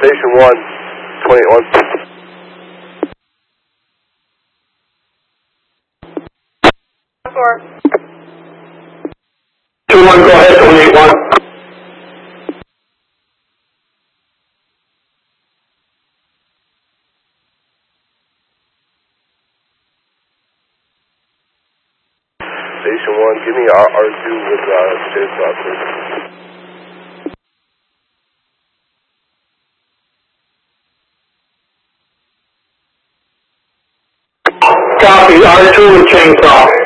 Station 1, 21. Two one, go ahead, 28-1. Station 1, give me R2 with James please. Copy, R2 with chainsaw.